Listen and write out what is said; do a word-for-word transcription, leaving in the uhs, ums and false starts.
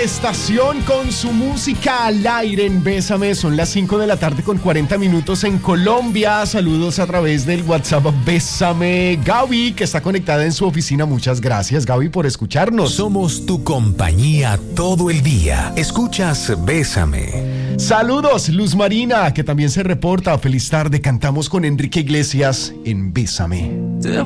estación con su música al aire en Bésame. Son las cinco de la tarde con cuarenta minutos en Colombia. Saludos a través del WhatsApp Bésame. Gaby, que está conectada en su oficina. Muchas gracias, Gaby, por escucharnos. Somos tu compañía todo el día. Escuchas Bésame. Saludos, Luz Marina, que también se reporta. Feliz tarde. Cantamos con Enrique Iglesias en Bésame.